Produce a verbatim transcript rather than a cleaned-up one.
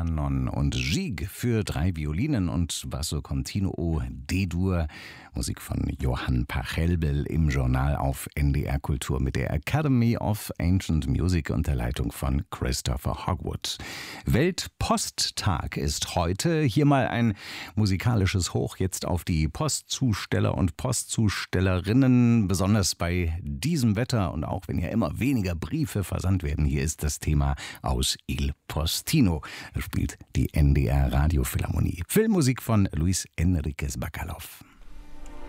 Trianon und Gigue für drei Violinen und Basso Continuo D-Dur. Musik von Johann Pachelbel im Journal auf N D R Kultur mit der Academy of Ancient Music unter Leitung von Christopher Hogwood. Weltposttag ist heute. Hier mal ein musikalisches Hoch jetzt auf die Postzusteller und Postzustellerinnen. Besonders bei diesem Wetter und auch wenn ja immer weniger Briefe versandt werden. Hier ist das Thema aus Il Postino. Da spielt die N D R Radiophilharmonie. Filmmusik von Luis Enriquez Bacalov.